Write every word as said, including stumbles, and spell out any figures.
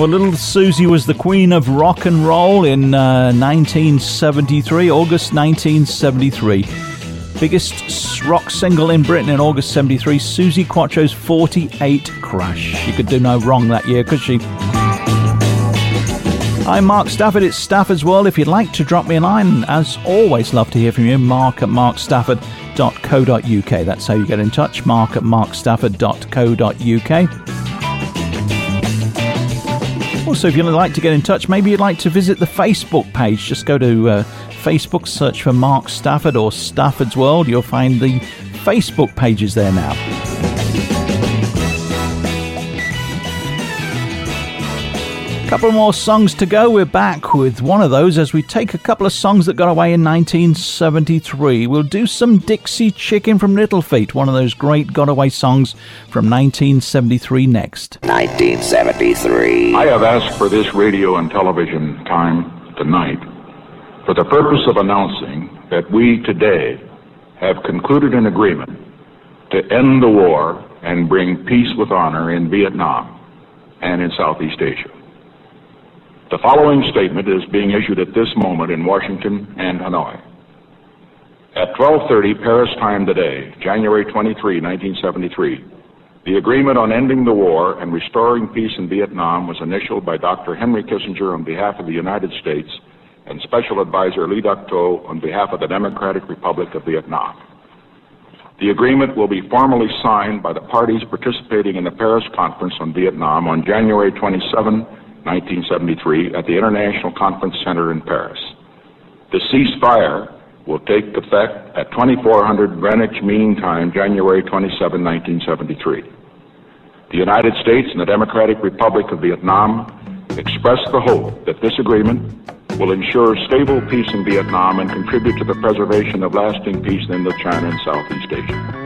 Well, little Susie was the queen of rock and roll in uh, nineteen seventy-three, August nineteen seventy-three. Biggest rock single in Britain in August seventy-three, Suzi Quatro's forty-eight Crash. You could do no wrong that year, could she? I'm Mark Stafford, it's Stafford's World. If you'd like to drop me a line, as always, love to hear from you. Mark at mark stafford dot co dot uk. That's how you get in touch, mark at mark stafford dot co dot uk. Also, if you'd like to get in touch, maybe you'd like to visit the Facebook page. Just go to uh, Facebook, search for Mark Stafford or Stafford's World. You'll find the Facebook pages there now. Couple more songs to go. We're back with one of those as we take a couple of songs that got away in nineteen seventy-three. We'll do some Dixie Chicken from Little Feat, one of those great got away songs from nineteen seventy-three next. nineteen seventy-three. I have asked for this radio and television time tonight for the purpose of announcing that we today have concluded an agreement to end the war and bring peace with honor in Vietnam and in Southeast Asia. The following statement is being issued at this moment in Washington and Hanoi. At twelve thirty Paris time today, January twenty-third, nineteen seventy-three, the agreement on ending the war and restoring peace in Vietnam was initialed by Doctor Henry Kissinger on behalf of the United States and Special Advisor Lee Duc-Tho on behalf of the Democratic Republic of Vietnam. The agreement will be formally signed by the parties participating in the Paris Conference on Vietnam on January twenty-seventh, nineteen seventy-three, at the International Conference Center in Paris. The ceasefire will take effect at twenty-four hundred Greenwich Mean Time, January twenty-seventh, nineteen seventy-three. The United States and the Democratic Republic of Vietnam express the hope that this agreement will ensure stable peace in Vietnam and contribute to the preservation of lasting peace in Indochina and Southeast Asia.